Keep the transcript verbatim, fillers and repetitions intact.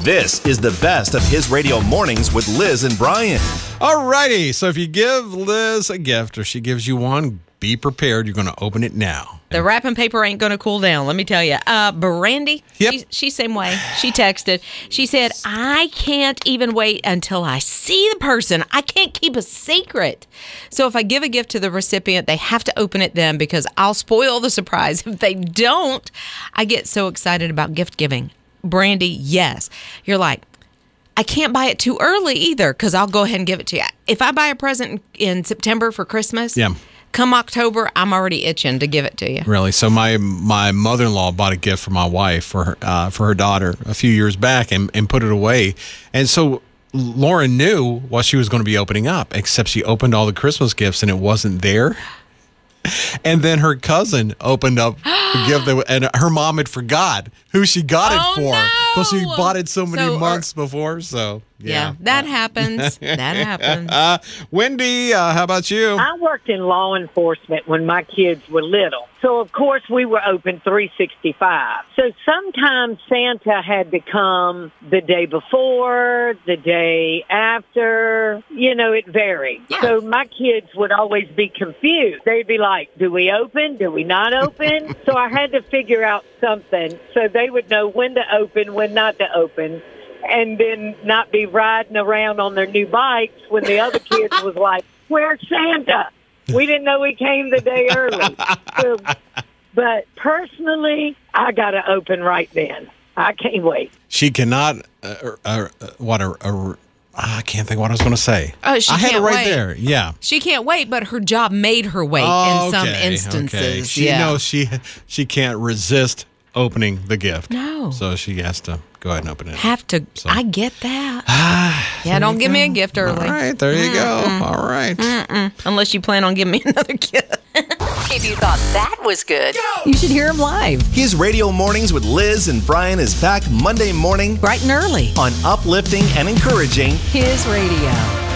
This is the best of His Radio Mornings with Liz and Brian. All righty. So if you give Liz a gift or she gives you one, be prepared. You're going to open it now. The wrapping paper ain't going to cool down, let me tell you. Uh, Brandy, Yep. she, she's same way. She texted. She said, I can't even wait until I see the person. I can't keep a secret. So if I give a gift to the recipient, they have to open it then because I'll spoil the surprise. If they don't, I get so excited about gift giving. Brandy, yes. You're like, I can't buy it too early either because I'll go ahead and give it to you. If I buy a present in September for Christmas, Yeah. come October, I'm already itching to give it to you. Really? So my my mother-in-law bought a gift for my wife for her, uh, for her daughter a few years back and, and put it away. And so Lauren knew what she was going to be opening up, except she opened all the Christmas gifts and it wasn't there. And then her cousin opened up the gift, that, and her mom had forgot who she got Oh, it for. no. Because she bought it so many So, or- months before. So, Yeah, yeah. that happens. That happens. Uh, Wendy, uh, how about you? I worked in law enforcement when my kids were little. So, of course, we were open three sixty-five. So sometimes Santa had to come the day before, the day after. You know, it varied. Yeah. So my kids would always be confused. They'd be like, do we open? Do we not open? So I had to figure out something so they would know when to open, when not to open, and then not be riding around on their new bikes when the other kids was like, where's Santa? We didn't know he came the day early. So, but personally, I got to open right then. I can't wait. She cannot, uh, uh, uh, what, a, a, I can't think what I was going to say. Oh, she I had can't it right wait. there. Yeah. She can't wait, but her job made her wait Oh, in some okay, instances. okay. She yeah. knows she she can't resist opening the gift. No. So she has to go ahead and open it. Have to. So- I get that. yeah, don't give me a gift early. All right, there you go. All right. Mm-mm. Unless you plan on giving me another gift. If you thought that was good, You should hear him live, His Radio Mornings with Liz and Brian is back Monday morning bright and early. on Uplifting and Encouraging His radio.